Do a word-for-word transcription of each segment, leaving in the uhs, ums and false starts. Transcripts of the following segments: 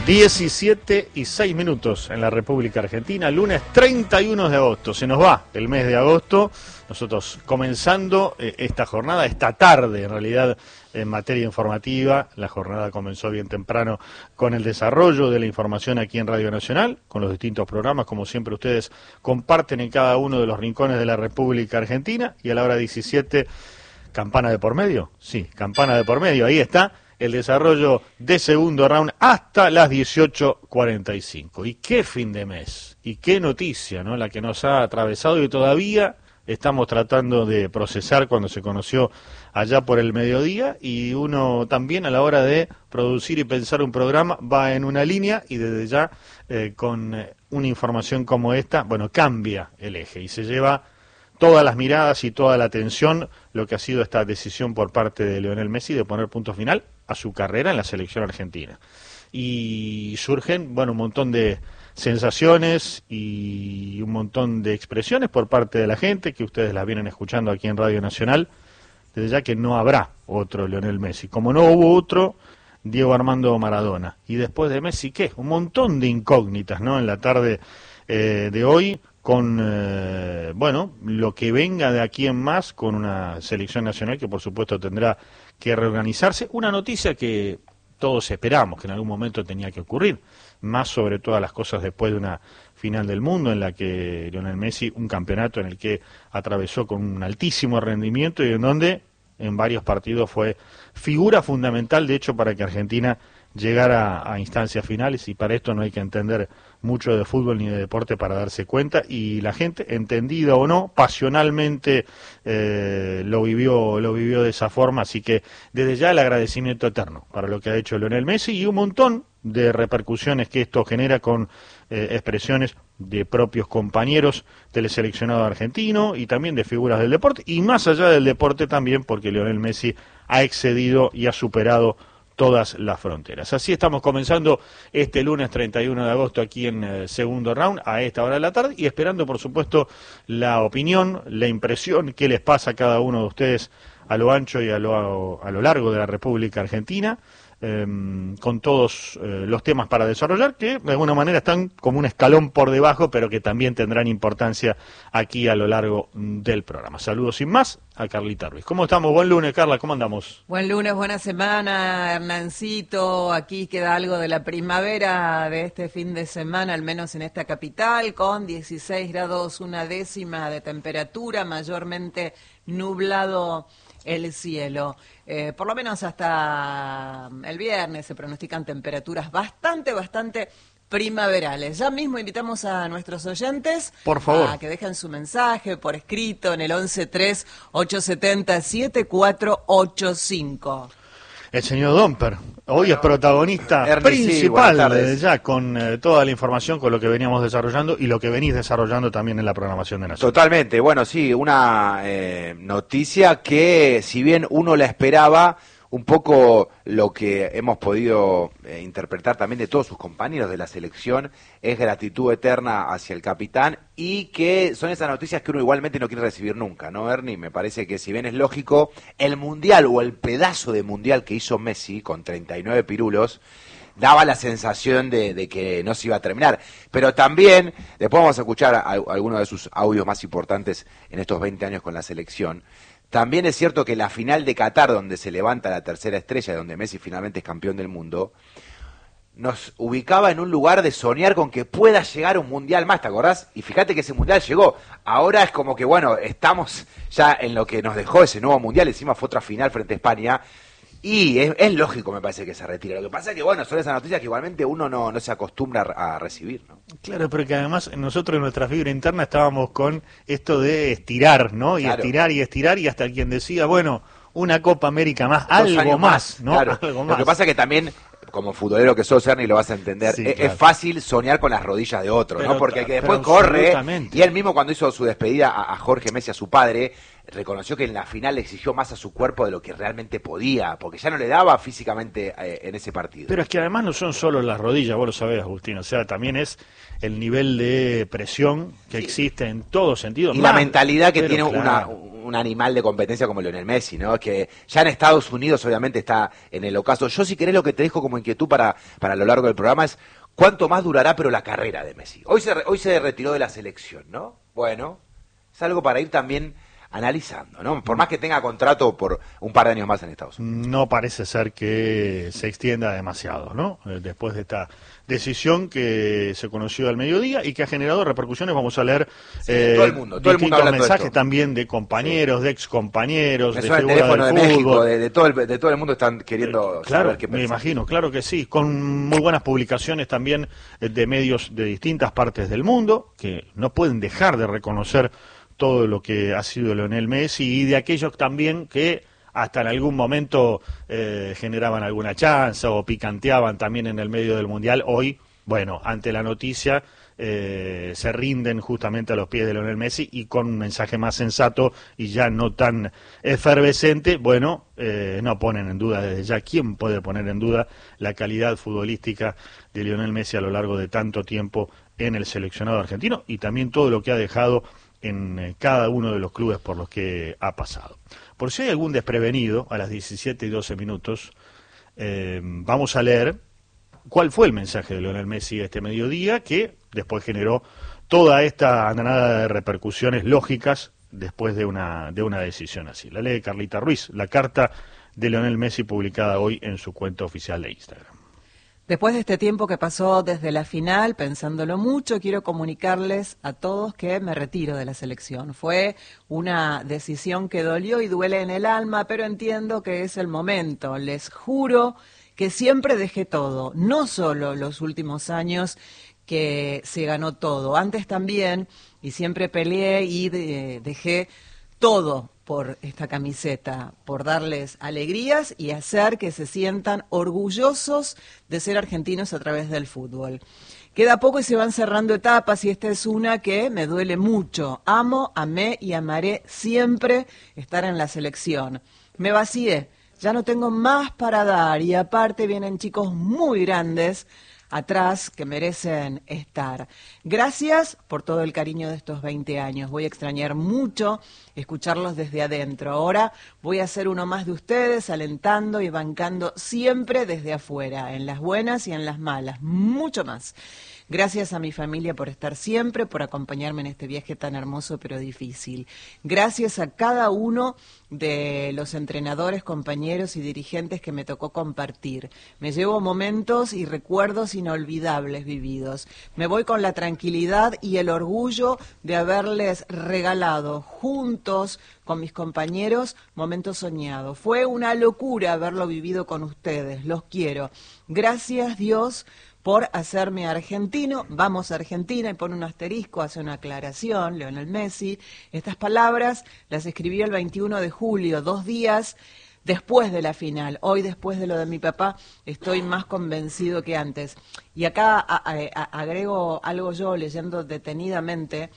diecisiete y seis minutos en la República Argentina, lunes treinta y uno de agosto. Se nos va el mes de agosto, nosotros comenzando eh, esta jornada, esta tarde en realidad en materia informativa. La jornada comenzó bien temprano con el desarrollo de la información aquí en Radio Nacional, con los distintos programas, como siempre ustedes comparten en cada uno de los rincones de la República Argentina, y a la hora diecisiete, campana de por medio, sí, campana de por medio, ahí está el desarrollo de segundo round hasta las dieciocho cuarenta y cinco. Y qué fin de mes, y qué noticia, ¿no?, la que nos ha atravesado y todavía estamos tratando de procesar cuando se conoció allá por el mediodía, y uno también a la hora de producir y pensar un programa va en una línea y desde ya eh, con eh, una información como esta, bueno, cambia el eje y se lleva todas las miradas y toda la atención lo que ha sido esta decisión por parte de Lionel Messi de poner punto final a su carrera en la selección argentina. Y surgen, bueno, un montón de sensaciones y un montón de expresiones por parte de la gente, que ustedes las vienen escuchando aquí en Radio Nacional, desde ya que no habrá otro Lionel Messi, como no hubo otro Diego Armando Maradona. Y después de Messi, ¿qué? Un montón de incógnitas, ¿no?, en la tarde eh, de hoy, con, eh, bueno, lo que venga de aquí en más, con una selección nacional que por supuesto tendrá que reorganizarse. Una noticia que todos esperamos que en algún momento tenía que ocurrir, más sobre todas las cosas después de una final del mundo en la que Lionel Messi, un campeonato en el que atravesó con un altísimo rendimiento y en donde en varios partidos fue figura fundamental, de hecho, para que Argentina llegara a instancias finales, y para esto no hay que entender mucho de fútbol ni de deporte para darse cuenta, y la gente, entendida o no, pasionalmente eh, lo vivió lo vivió de esa forma. Así que desde ya el agradecimiento eterno para lo que ha hecho Lionel Messi, y un montón de repercusiones que esto genera con eh, expresiones de propios compañeros del seleccionado argentino y también de figuras del deporte, y más allá del deporte también, porque Lionel Messi ha excedido y ha superado todas las fronteras. Así estamos comenzando este lunes treinta y uno de agosto aquí en eh, segundo round a esta hora de la tarde, y esperando por supuesto la opinión, la impresión, qué les pasa a cada uno de ustedes a lo ancho y a lo, a lo largo de la República Argentina, eh, con todos eh, los temas para desarrollar, que de alguna manera están como un escalón por debajo, pero que también tendrán importancia aquí a lo largo del programa. Saludos sin más a Carlita Ruiz. ¿Cómo estamos? Buen lunes, Carla, ¿cómo andamos? Buen lunes, buena semana, Hernancito. Aquí queda algo de la primavera de este fin de semana, al menos en esta capital, con dieciséis grados, una décima de temperatura, mayormente nublado el cielo. Eh, por lo menos hasta el viernes se pronostican temperaturas bastante, bastante primaverales. Ya mismo invitamos a nuestros oyentes, por favor, a que dejen su mensaje por escrito en el once tres, ochocientos setenta, setenta y cuatro ochenta y cinco. El señor Domper, hoy bueno, es protagonista Ernie, principal, sí, desde ya, con eh, toda la información, con lo que veníamos desarrollando y lo que venís desarrollando también en la programación de Nacional. Totalmente, bueno, sí, una eh, noticia que, si bien uno la esperaba, un poco lo que hemos podido eh, interpretar también de todos sus compañeros de la selección es gratitud eterna hacia el capitán, y que son esas noticias que uno igualmente no quiere recibir nunca, ¿no, Ernie? Me parece que, si bien es lógico, el mundial o el pedazo de mundial que hizo Messi con treinta y nueve pirulos daba la sensación de, de que no se iba a terminar, pero también, después vamos a escuchar a, a algunos de sus audios más importantes en estos veinte años con la selección. También es cierto que la final de Qatar, donde se levanta la tercera estrella, donde Messi finalmente es campeón del mundo, nos ubicaba en un lugar de soñar con que pueda llegar un mundial más, ¿te acordás? Y fíjate que ese mundial llegó. Ahora es como que, bueno, estamos ya en lo que nos dejó ese nuevo mundial. Encima fue otra final frente a España. Y es, es lógico, me parece, que se retire. Lo que pasa es que, bueno, son esas noticias que igualmente uno no, no se acostumbra a, a recibir, ¿no? Claro, pero que además nosotros en nuestra fibra interna estábamos con esto de estirar, ¿no? Y claro, estirar y estirar, y hasta quien decía, bueno, una Copa América más, Dos algo más, más, ¿no? Claro. Algo Lo más. que pasa es que también, como futbolero que sos, Ernie, lo vas a entender, sí, es, claro, es fácil soñar con las rodillas de otro, pero, ¿no? Porque el que después corre, y él mismo cuando hizo su despedida a, a Jorge Messi, a su padre, reconoció que en la final exigió más a su cuerpo de lo que realmente podía, porque ya no le daba físicamente eh, en ese partido. Pero es que además no son solo las rodillas, vos lo sabés, Agustín, o sea, también es el nivel de presión que sí. existe en todo sentido. Y más, la mentalidad que tiene claro. una, un animal de competencia como Lionel Messi, ¿no? Que ya en Estados Unidos obviamente está en el ocaso. Yo, si querés, lo que te dejo como inquietud para, para lo largo del programa es cuánto más durará pero la carrera de Messi. Hoy se, hoy se retiró de la selección, ¿no? Bueno, es algo para ir también analizando, ¿no? Por más que tenga contrato por un par de años más en Estados Unidos. No parece ser que se extienda demasiado, ¿no? Después de esta decisión que se conoció al mediodía y que ha generado repercusiones, vamos a leer sí, eh, todo el mundo, todo distintos el mundo mensajes también de compañeros, sí. de ex compañeros, de figuras el teléfono del de fútbol. México, de, de, todo el, de todo el mundo están queriendo eh, claro, saber qué me imagino, claro que sí, con muy buenas publicaciones también de medios de distintas partes del mundo que no pueden dejar de reconocer todo lo que ha sido Lionel Messi y de aquellos también que hasta en algún momento eh, generaban alguna chance o picanteaban también en el medio del Mundial. Hoy, bueno, ante la noticia eh, se rinden justamente a los pies de Lionel Messi y con un mensaje más sensato y ya no tan efervescente, bueno, eh, no ponen en duda desde ya. ¿Quién puede poner en duda la calidad futbolística de Lionel Messi a lo largo de tanto tiempo en el seleccionado argentino y también todo lo que ha dejado en eh, cada uno de los clubes por los que ha pasado? Por si hay algún desprevenido, a las diecisiete y doce minutos, eh, vamos a leer cuál fue el mensaje de Lionel Messi este mediodía, que después generó toda esta andanada de repercusiones lógicas después de una, de una decisión así. La lee Carlita Ruiz, la carta de Lionel Messi publicada hoy en su cuenta oficial de Instagram. Después de este tiempo que pasó desde la final, pensándolo mucho, quiero comunicarles a todos que me retiro de la selección. Fue una decisión que dolió y duele en el alma, pero entiendo que es el momento. Les juro que siempre dejé todo, no solo los últimos años que se ganó todo, antes también, y siempre peleé y de, dejé todo por esta camiseta, por darles alegrías y hacer que se sientan orgullosos de ser argentinos a través del fútbol. Queda poco y se van cerrando etapas y esta es una que me duele mucho. Amo, amé y amaré siempre estar en la selección. Me vacié, ya no tengo más para dar y aparte vienen chicos muy grandes atrás que merecen estar. Gracias por todo el cariño de estos veinte años. Voy a extrañar mucho escucharlos desde adentro. Ahora voy a ser uno más de ustedes, alentando y bancando siempre desde afuera, en las buenas y en las malas, mucho más. Gracias a mi familia por estar siempre, por acompañarme en este viaje tan hermoso pero difícil. Gracias a cada uno de los entrenadores, compañeros y dirigentes que me tocó compartir. Me llevo momentos y recuerdos inolvidables vividos. Me voy con la tranquilidad y el orgullo de haberles regalado juntos con mis compañeros momentos soñados. Fue una locura haberlo vivido con ustedes. Los quiero. Gracias, Dios, por hacerme argentino. Vamos Argentina, y pone un asterisco, hace una aclaración, Lionel Messi. Estas palabras las escribió el veintiuno de julio, dos días después de la final. Hoy, después de lo de mi papá, estoy más convencido que antes. Y acá a, a, a, agrego algo yo, leyendo detenidamente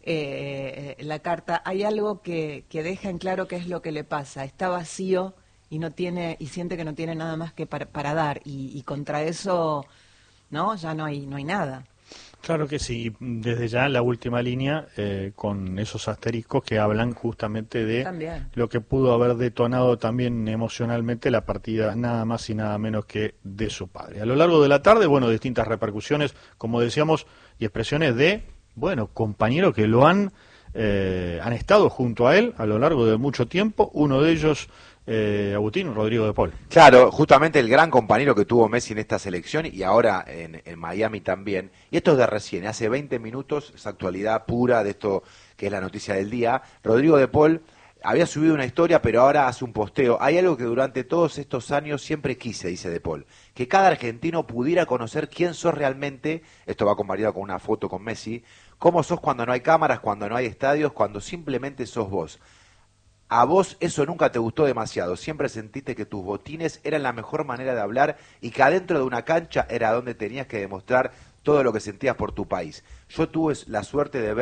eh, la carta. Hay algo que, que deja en claro qué es lo que le pasa. Está vacío y no tiene y siente que no tiene nada más que para, para dar. Y, y contra eso, ¿no? Ya no hay, no hay nada. Claro que sí, desde ya la última línea eh, con esos asteriscos que hablan justamente de También. lo que pudo haber detonado también emocionalmente la partida nada más y nada menos que de su padre. A lo largo de la tarde, bueno, distintas repercusiones, como decíamos, y expresiones de, bueno, compañeros que lo han, eh, han estado junto a él a lo largo de mucho tiempo, uno de ellos... Eh, Agustín, Rodrigo de Paul. Claro, justamente el gran compañero que tuvo Messi en esta selección y ahora en, en Miami también. Y esto es de recién, hace veinte minutos, es actualidad pura de esto que es la noticia del día. Rodrigo de Paul había subido una historia, pero ahora hace un posteo. Hay algo que durante todos estos años siempre quise, dice de Paul, que cada argentino pudiera conocer quién sos realmente. Esto va acompañado con una foto con Messi. Cómo sos cuando no hay cámaras, cuando no hay estadios, cuando simplemente sos vos. A vos eso nunca te gustó demasiado, siempre sentiste que tus botines eran la mejor manera de hablar y que adentro de una cancha era donde tenías que demostrar todo lo que sentías por tu país. Yo tuve la suerte de ver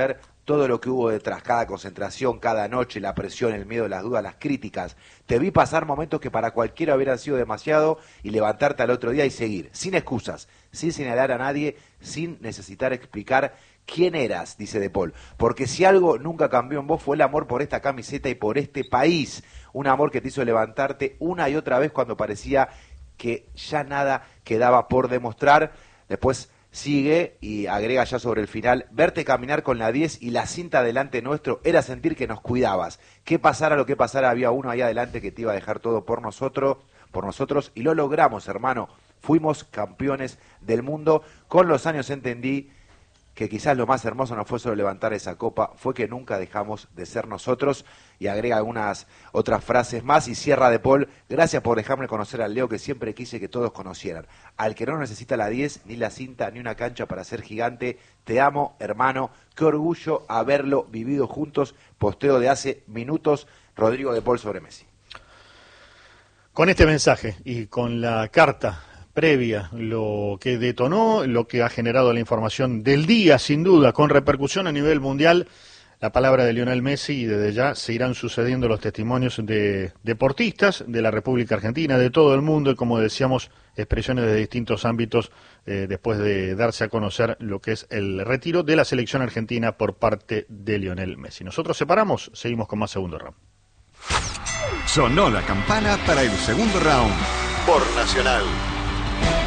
todo lo que hubo detrás, cada concentración, cada noche, la presión, el miedo, las dudas, las críticas. Te vi pasar momentos que para cualquiera hubieran sido demasiado y levantarte al otro día y seguir, sin excusas, sin señalar a nadie, sin necesitar explicar quién eras, dice De Paul. Porque si algo nunca cambió en vos fue el amor por esta camiseta y por este país. Un amor que te hizo levantarte una y otra vez cuando parecía que ya nada quedaba por demostrar. Después sigue y agrega ya sobre el final: verte caminar con la diez y la cinta delante nuestro era sentir que nos cuidabas. Que pasara lo que pasara, había uno ahí adelante que te iba a dejar todo por nosotros, por nosotros, y lo logramos, hermano. Fuimos campeones del mundo. Con los años entendí que quizás lo más hermoso no fue solo levantar esa copa, fue que nunca dejamos de ser nosotros. Y agrega algunas otras frases más y cierra De Paul: gracias por dejarme conocer al Leo que siempre quise que todos conocieran. Al que no necesita la diez, ni la cinta, ni una cancha para ser gigante. Te amo, hermano. Qué orgullo haberlo vivido juntos. Posteo de hace minutos, Rodrigo De Paul sobre Messi. Con este mensaje y con la carta previa, lo que detonó, lo que ha generado la información del día, sin duda, con repercusión a nivel mundial, la palabra de Lionel Messi, y desde ya se irán sucediendo los testimonios de deportistas de la República Argentina, de todo el mundo, y como decíamos, expresiones de distintos ámbitos eh, después de darse a conocer lo que es el retiro de la selección argentina por parte de Lionel Messi. Nosotros separamos, seguimos con más segundo round. Sonó la campana para el segundo round por Nacional.